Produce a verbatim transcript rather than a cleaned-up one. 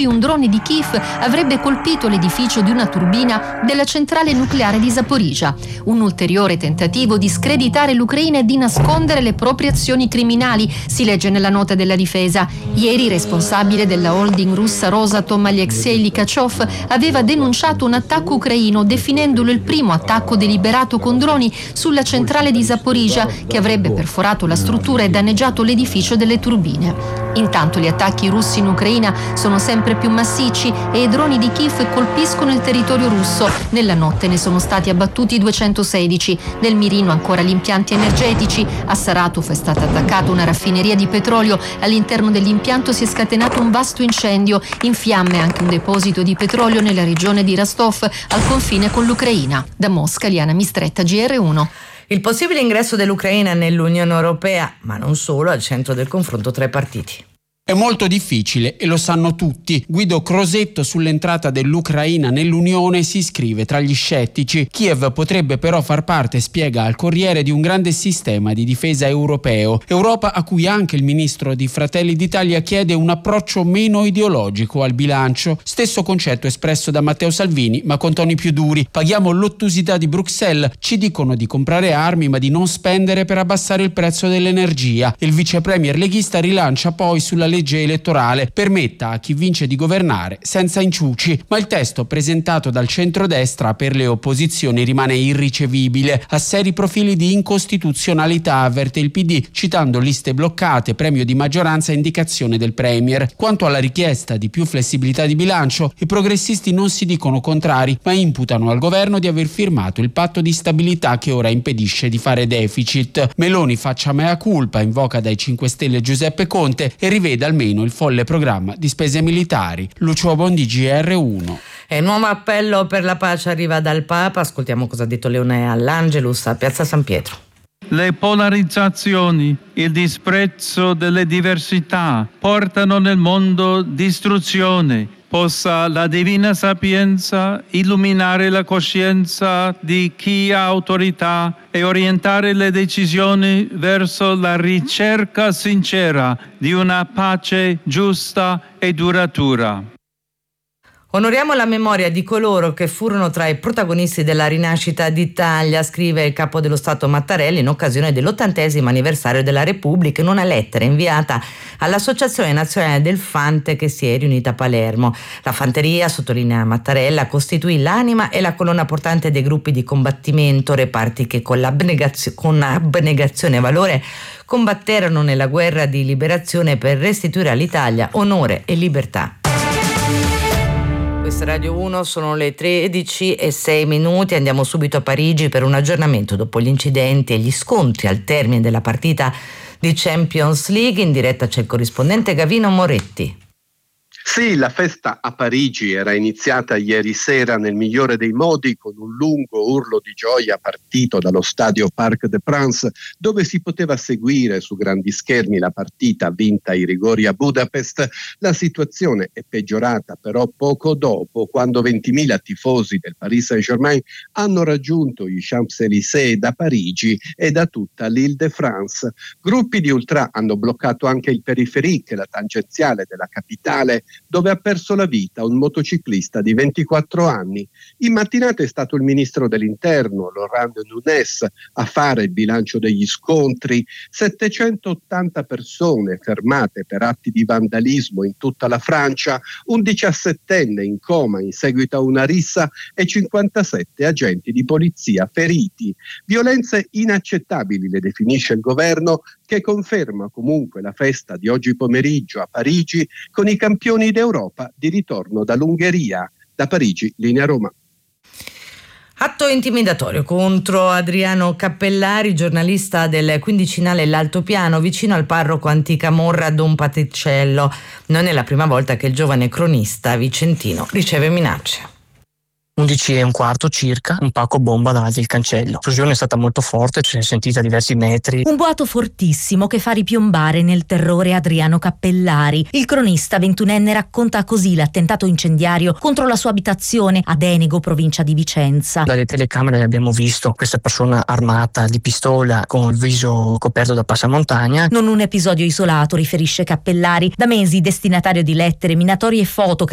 cui un drone di Kiev avrebbe colpito l'edificio di una turbina della centrale nucleare di Zaporizhzhia. Un ulteriore tentativo di screditare l'Ucraina e di nascondere le proprie azioni criminali, si legge nella nota della difesa. Ieri il responsabile della holding russa Rosatom, Alexei Likachov, aveva denunciato un attacco ucraino, definendolo il primo attacco deliberato con droni sulla centrale di Zaporizhzhia, che avrebbe perforato la struttura e danneggiato l'edificio delle turbine. Intanto gli attacchi russi in Ucraina sono sempre più massicci e i droni di Kiev colpiscono il territorio russo. Nella notte ne sono stati abbattuti duecentosedici. Nel mirino ancora gli impianti energetici. A Saratov è stata attaccata una raffineria di petrolio. All'interno dell'impianto si è scatenato un vasto incendio. In fiamme anche un deposito di petrolio nella regione di Rostov, al confine con l'Ucraina. Da Mosca, Liana Mistretta, G R uno. Il possibile ingresso dell'Ucraina nell'Unione Europea, ma non solo, al centro del confronto tra i partiti. È molto difficile e lo sanno tutti. Guido Crosetto sull'entrata dell'Ucraina nell'Unione si iscrive tra gli scettici. Kiev potrebbe però far parte, spiega al Corriere, di un grande sistema di difesa europeo. Europa a cui anche il ministro di Fratelli d'Italia chiede un approccio meno ideologico al bilancio. Stesso concetto espresso da Matteo Salvini, ma con toni più duri. Paghiamo l'ottusità di Bruxelles. Ci dicono di comprare armi ma di non spendere per abbassare il prezzo dell'energia. Il vice premier leghista rilancia poi sulla legge elettorale, permetta a chi vince di governare senza inciuci, ma il testo presentato dal centrodestra per le opposizioni rimane irricevibile, ha seri profili di incostituzionalità, avverte il P D, citando liste bloccate, premio di maggioranza e indicazione del premier. Quanto alla richiesta di più flessibilità di bilancio, i progressisti non si dicono contrari, ma imputano al governo di aver firmato il patto di stabilità che ora impedisce di fare deficit. Meloni faccia mea culpa, invoca dai cinque Stelle Giuseppe Conte e rivede almeno il folle programma di spese militari. Lucio Bondi, G R uno. E un nuovo appello per la pace arriva dal Papa. Ascoltiamo cosa ha detto Leone all'Angelus a Piazza San Pietro. Le polarizzazioni, il disprezzo delle diversità portano nel mondo distruzione. Possa la divina sapienza illuminare la coscienza di chi ha autorità e orientare le decisioni verso la ricerca sincera di una pace giusta e duratura. Onoriamo la memoria di coloro che furono tra i protagonisti della rinascita d'Italia, scrive il capo dello Stato Mattarella in occasione dell'ottantesimo anniversario della Repubblica in una lettera inviata all'Associazione Nazionale del Fante che si è riunita a Palermo. La fanteria, sottolinea Mattarella, costituì l'anima e la colonna portante dei gruppi di combattimento, reparti che con, l'abnegazio- con abnegazione e valore combatterono nella guerra di liberazione per restituire all'Italia onore e libertà. Questa Radio uno, sono le tredici e sei minuti, andiamo subito a Parigi per un aggiornamento dopo gli incidenti e gli scontri al termine della partita di Champions League. In diretta c'è il corrispondente Gavino Moretti. Sì, la festa a Parigi era iniziata ieri sera nel migliore dei modi con un lungo urlo di gioia partito dallo stadio Parc des Princes, dove si poteva seguire su grandi schermi la partita vinta ai rigori a Budapest. La situazione è peggiorata però poco dopo, quando ventimila tifosi del Paris Saint-Germain hanno raggiunto i Champs-Élysées da Parigi e da tutta l'Île-de-France. Gruppi di ultra hanno bloccato anche il Périphérique, la tangenziale della capitale, dove ha perso la vita un motociclista di ventiquattro anni. In mattinata è stato il ministro dell'Interno, Laurent Nunez, a fare il bilancio degli scontri. settecentottanta persone fermate per atti di vandalismo in tutta la Francia, un diciassettenne in coma in seguito a una rissa e cinquantasette agenti di polizia feriti. Violenze inaccettabili, le definisce il governo, che conferma comunque la festa di oggi pomeriggio a Parigi con i campioni d'Europa di ritorno dall'Ungheria. Da Parigi, linea Roma. Atto intimidatorio contro Adriano Cappellari, giornalista del quindicinale L'Altopiano, vicino al parroco Anticamorra Don Patriciello. Non è la prima volta che il giovane cronista vicentino riceve minacce. undici e un quarto circa, un pacco bomba davanti al cancello. L'esplosione è stata molto forte, si è sentita a diversi metri. Un boato fortissimo che fa ripiombare nel terrore Adriano Cappellari. Il cronista ventunenne racconta così l'attentato incendiario contro la sua abitazione a Denego, provincia di Vicenza. Dalle telecamere abbiamo visto questa persona armata di pistola con il viso coperto da passamontagna. Non un episodio isolato, riferisce Cappellari. Da mesi destinatario di lettere, minatorie e foto che